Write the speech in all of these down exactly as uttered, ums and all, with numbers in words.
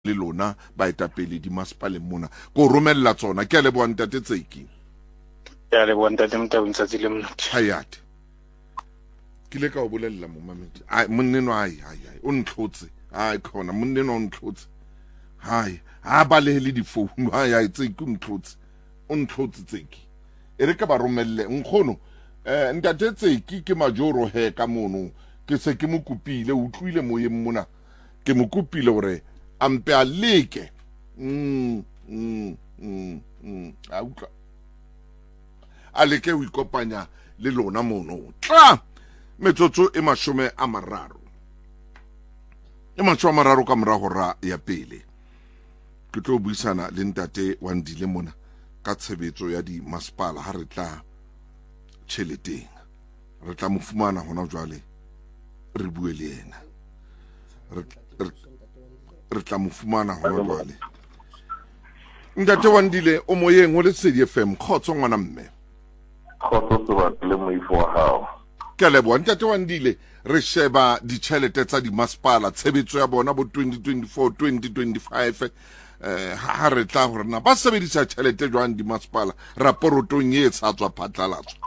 le lona ba etapele di masepaleng mona go romella tsona ke a le boanta tetseki ya le boanta te mtabeng tsa tsile mnati hayat ke le ka o bolella mo mamedi ai monneno ai ai ai o ntlhotse ai khona monneno o ntlhotse hai ha ba le le di phone ai ai tseki o ntlhotse o ntlhotse tseki e re ka ba romelle nkgono eh ntate tseki ke majoro he ka mono ke se ke mo kupile o tlwile mo yeng mona ke mo kupile hore ampe a leke mm mm mm mm a utlwa a leke o ikopanya le lona mono tla metsotso e mashome a mararo e mashome a mararo ka morago ra ya pele ke tlo buisana le ntate wa Ndile mona ka tshebetso ya di masepala ha re tla tšheleteng re tla mo fumana hona jwale re bue le yena re re tla mo fumana hona jwale ntate wa Ndile o moyeng o le Lesedi F M khotso ngwana mme khotso se ba le moifo wa hao ke le bo ntate wa Ndile re sheba ditšhelete tsa di masepala tshebetso ya bona bo twenty twenty-four twenty twenty-five eh ha re tla hore na ba sebedisa tšhelete jwang di masepala raporotong e sa tswa phatlalatswa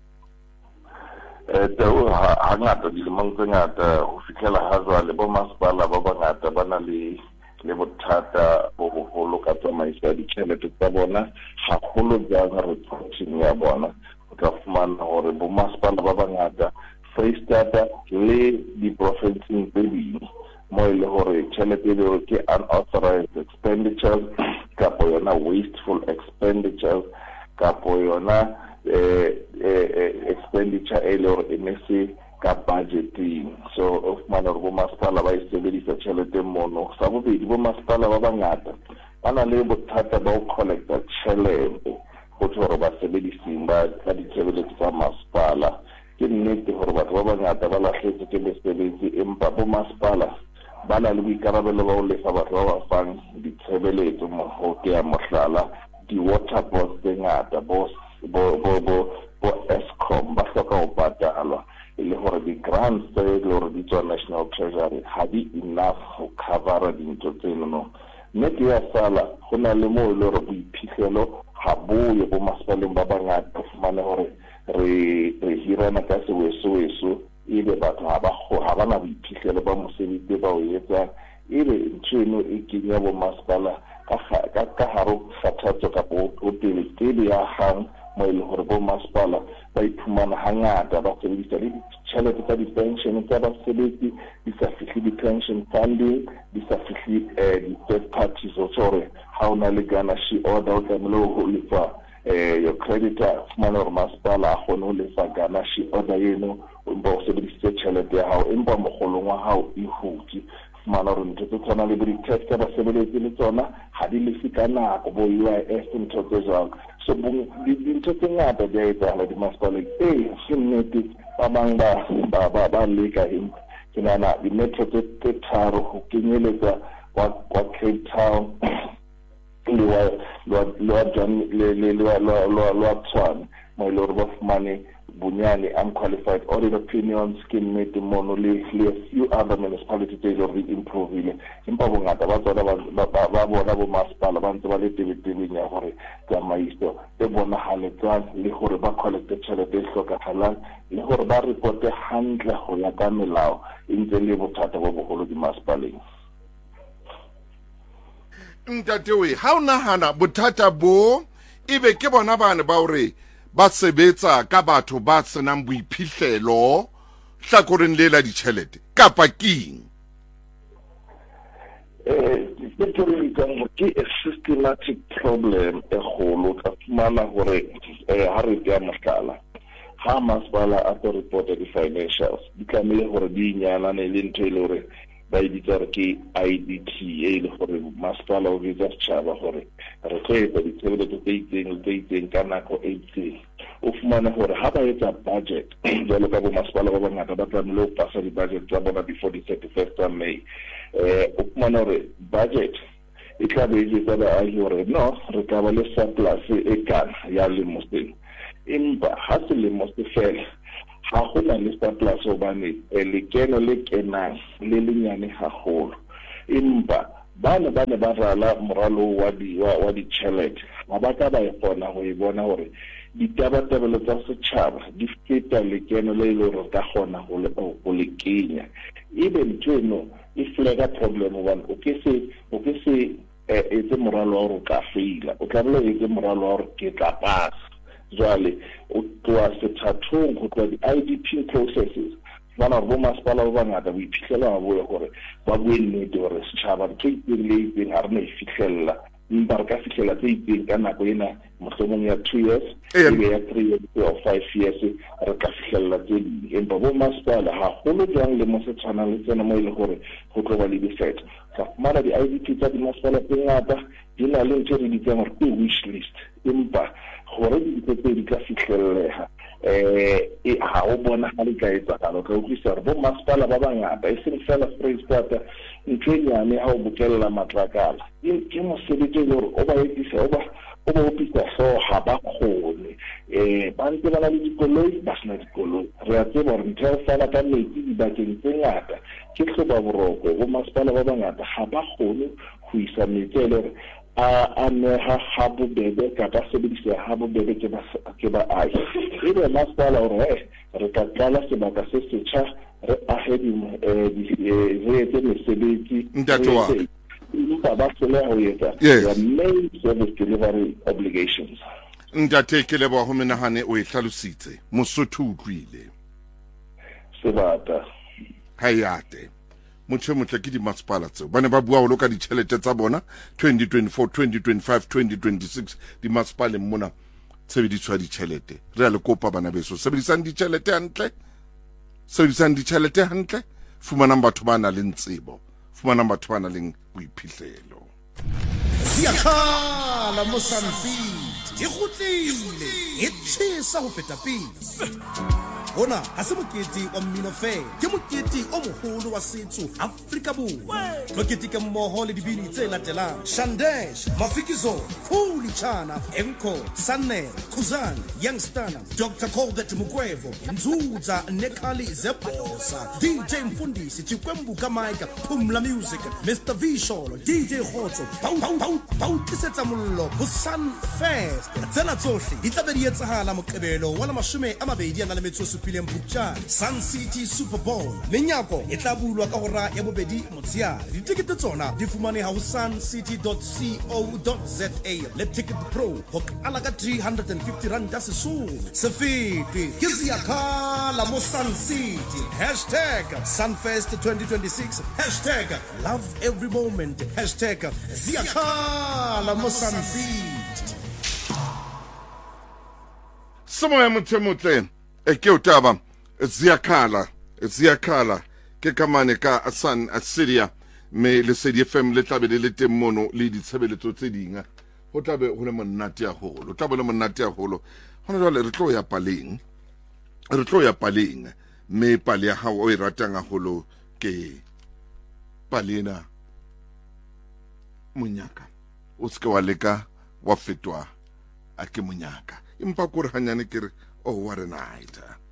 eh tao ha ngata di lemong tse ngata ho fitlhela ha jwale bo masepala ba bangata ba na le le bothata bo boholo ka tsamaiso ya ditšhelete tsa bona haholo jang reporting ya bona o tla fumana hore bo masepala ba bangata Freistata le di-profinsing tse ding mo e le hore tšhelete e ke unauthorized expenditures kapo yona wasteful expenditures kapo yona eh, eh, expenditure e le hore e ne se ka budgeting so of mana bo masepala ba isebedisa tšhelete mono sa bobedi bo masepala ba bangata ba na le bothata ba ho collecta tšhelete go tswa hore ba sebedising ba ka ditshebeletso tsa masepala ke nnete hore batho ba bangata ba lahletse ke mesebetsi empa bo masepala ba na le boikarabelo ba ho lefa batho ba ba fang ditshebeletso mo ho ke ya mohlala di-water boards tse ngata bo bo bo bo Eskom ba hloka ho patalwa e le hore di-grants tse le hore di tswa National Treasury ha di enough ho cover dintho tseno nnete ya sala go na le mo e le hore boiphihlelo ha boye bo masepaleng ba bangata fumane hore re re hirana ka seweso-weso ebe batho ha ba ha ba na boiphihlelo ba mosebetsi ba o etsa ebe ntsheno e kenya bo masepala ka ka haro kgathatso ka bo tele tele ya hang mo e le hore bo masepala ba iphumana hangata ba sebedisa le tšhelete tsa di-pension tsa basebetsi di sa fihle di-pension funding di sa fihle di-third parties o tsore ha o na le garnish order o tlamehile ho lefa eh your creditor fumana hore masepala a kgone ho lefa garnish order eno empa o sebedisitse tšhelete ya hao empa mogolong wa hao e hutse fumana hore ntho tse tshwana le bo di-tax tsa basebeletsi le tsona ha di lefe ka nako bo U I F ntho tse jwalo so dintho tse ngata di a etsahala dimasepaleng ee ke nnete ba bang ba ba ba leka empa ke nahana di-metro tse tharo ho kenyeletsa wa Cape Town le wa Tshwane mo e le hore ba fumane bunyane unqualified audit opinions ke nnete mono le few other municipalities tse le improvile empa bongata ba tsona ba bona bo masepala ba ntse ba le tebetebeng ya gore tsamaiso e bonahaletsang le gore ba collecte tšhelete e hlokahalang le gore ba reporte hantle go ya ka melao e ntse le bothata bo bogolo dimasepaleng ntate we ha o nahana bothata bo ebe ke bona bana ba hore ba sebetsa ka batho ba senang boiphihlelo hlakoreng le la ditšhelete kapa keng eh ke a systematic problem e kgolo ka fumana hore ha re tea mohlala ha masepala a to report di-financials di tlamehile hore di nyalane le ntho e le hore ba e bitsa re ke I D T e le gore masepala o bitsa setšhaba gore re tlo etsa ditshebeletso tse itseng tse itseng ka nako e itseng o fumane gore ha ba etsa budget jalo ka bo masepala ba bangata ba tlamehile ho pasa di-budget tsa bona before the thirty-first of May eh o fumane gore budget e tla be e jetsa baahi hore no re tla ba le surplus e kana ya lemo seno empa ha selemo se fela ha go na le surplus hobane lekeno le kenang le lenyane haholo empa bana ba ne ba rala moralo wa di wa ditšhelete ga ba ka ba e kgona go e bona gore ditabatabelo tsa setšhaba di feta lekeno le ile gore ka kgona go le kenya ebe ntho eno e flaga problem one o ke se o ke se etse moralo wa gore ka faila o tla bole etse moralo wa gore ke tla pass jwale o tloa sethathong go tloa di-I D P processes bana bo masepala ba bangata bo iphitlhela ba boye gore ba bue nnete gore setšhaba ntho itseng le itseng ga re na e fitlhelela mpa re ka fitlhela tse itseng ka nako ena mohlomong ya two years ebe ya three years or five years re ka fitlhelela tse dingwe empa bo masepala gagolo jang le mo se tshwanang le tsena mo e le gore go tlo ba le difeto ka fumana di-I D P tsa dimasepala tse ngata di na le ntho re di tsang gore ke wish list empa gore ditho tse di ka fitlhelelega eh ha o bona ga le ka etsa ka go utlwisa gore bo masepala ba bangata e seng fela Freystata ntho e nyane ha o bokella matlakala ke mosebetsi gore o ba etisa o ba o ba opisa so ha ba kgone eh ba ntse ba na le dikoloi ba sena dikoloi re a tseba gore ntho e fana ka metsi dibakeng tse ngata ke tlhoba boroko bo masepala ba bangata ha ba kgone go isa metsi e le gore a aneha ha bobebe kapa sebedisa ha bobebe ke ba ke ba ai ebe masepala gore re ka qala sebaka se setjha re ahedi re etse mesebetsi ntatwa mpa ba sele ho etsa the main service delivery obligations ntate ke le ba ho menahane o e hlalositse mosotho utlwile sebata hayate motho motle ke di masepala tseo ba ne ba bua go loka ditšhelete tsa bona twenty twenty-four twenty twenty-five twenty twenty-six di masepaleng mona tshebediso ya ditšhelete re a le kopa bana beso sebedisang ditšhelete hantle sebedisang ditšhelete hantle fumanang batho ba na le tsebo fumanang batho ba na le boiphihlelo Siakhala mo Sunfeed e gotlile e tshisa go feta pele Ona ha se mokete wa mmino fela ke mokete o mogolo wa setso Afrika Borwa mokete ke mmoho le dibini tse latelang Shandesh Mafikizo Khuli Chana Enko Sanne Khuzani Youngstana Doctor Colbert Mugwevo Nzuza Nekali Zebosa D J Mfundisi Chikwembu Kamaika Pumla Music Mister Visholo D J Khotso Pau Pau Pau Pau Tisetsa Mollo go Sunfest tsena tsohle di tla be di etsahala Moqebelo wa mashome a mabedi ana le metso Sun City Super Bowl menyako e tla bulwa ka hora ya bobedi motsiare ditikete tsona di fumaneha ho suncity dot co dot za le Ticket Pro ho qala ka three hundred fifty rand a sesong se fete ke Siakhala mo Sun City hashtag Sunfest twenty twenty-six hashtag love every moment hashtag Siakhala mo Sun City Somoya mothemotle e ke utaba Siakhala Siakhala ke kamane ka Sun Syria me le Sedi F M le tlabe le teng mono le ditshebeletso tse dinga go tlabe go le monate ya holo tlabe le monate ya holo hona jwale re tlo ya paleng re tlo ya paleng me pale ya hao o e ratang holo ke palena monyaka o se wa leka wa fetwa a ke monyaka impa kore hanyane kere oh what a night